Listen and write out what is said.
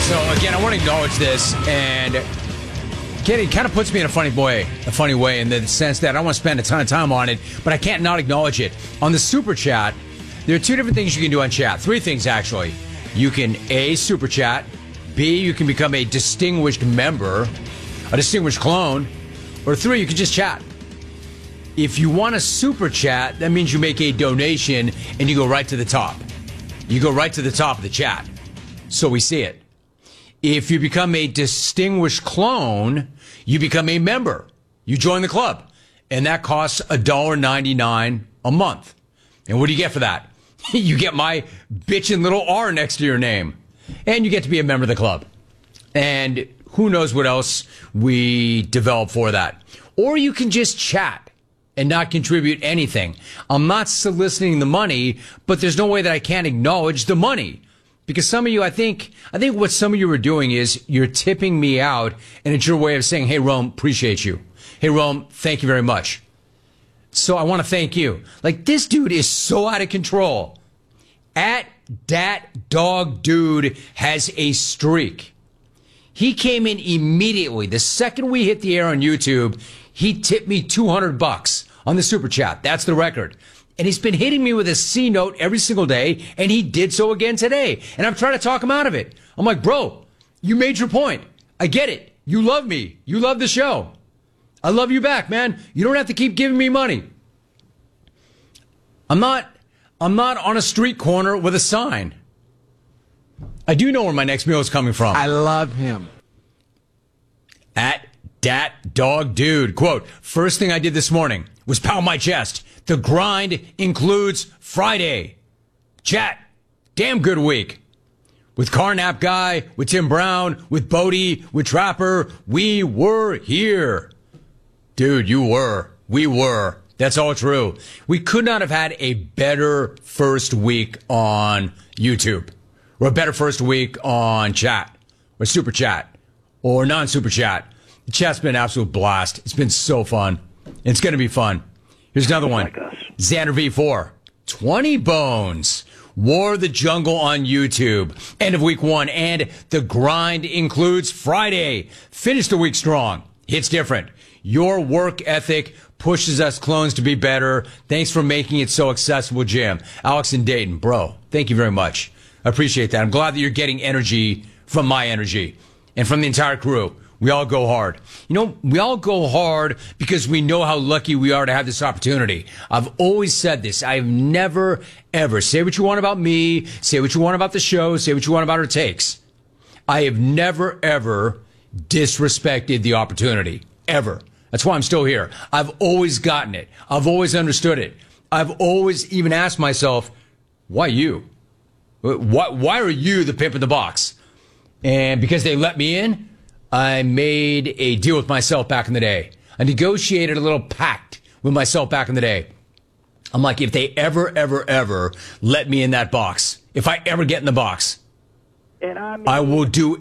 So, again, I want to acknowledge this, and again, it kind of puts me in a funny way in the sense that I don't want to spend a ton of time on it, but I can't not acknowledge it. On the Super Chat, there are two different things you can do on chat. Three things, actually. You can, A, Super Chat. B, you can become a distinguished member, a distinguished clone. Or 3, you can just chat. If you want a Super Chat, that means you make a donation and you go right to the top. You go right to the top of the chat, so we see it. If you become a distinguished clone, you become a member. You join the club. And that costs $1.99 a month. And what do you get for that? You get my bitchin' little R next to your name. And you get to be a member of the club. And who knows what else we develop for that. Or you can just chat and not contribute anything. I'm not soliciting the money, but there's no way that I can't acknowledge the money. Because some of you, I think what some of you are doing is you're tipping me out, and it's your way of saying, hey, Rome, appreciate you. Hey, Rome, thank you very much. So I want to thank you. Like, this dude is so out of control. At Dat Dog Dude has a streak. He came in immediately. The second we hit the air on YouTube, he tipped me $200 on the Super Chat. That's the record. And he's been hitting me with a C note every single day, and he did so again today. And I'm trying to talk him out of it. I'm like, bro, you made your point. I get it. You love me. You love the show. I love you back, man. You don't have to keep giving me money. I'm not on a street corner with a sign. I do know where my next meal is coming from. I love him. At Dat Dog Dude. Quote, first thing I did this morning was pound my chest. The grind includes Friday. Chat, damn good week. With Carnap Guy, with Tim Brown, with Bodie, with Trapper, we were here. Dude, you were. We were. That's all true. We could not have had a better first week on YouTube. Or a better first week on chat. Or Super Chat. Or non-Super Chat. The chat's been an absolute blast. It's been so fun. It's going to be fun. Here's another one. Like us. Xander V4. 20 bones. War the Jungle on YouTube. End of week 1. And the grind includes Friday. Finish the week strong. It's different. Your work ethic pushes us clones to be better. Thanks for making it so accessible, Jim. Alex and Dayton, bro, thank you very much. I appreciate that. I'm glad that you're getting energy from my energy and from the entire crew. We all go hard. You know, we all go hard because we know how lucky we are to have this opportunity. I've always said this. I've never, ever, say what you want about me, say what you want about the show, say what you want about our takes. I have never, ever disrespected the opportunity. Ever. That's why I'm still here. I've always gotten it. I've always understood it. I've always even asked myself, why you? Why are you the pimp in the box? And because they let me in, I made a deal with myself back in the day. I negotiated a little pact with myself back in the day. I'm like, if they ever let me in that box, if I ever get in the box, And I will do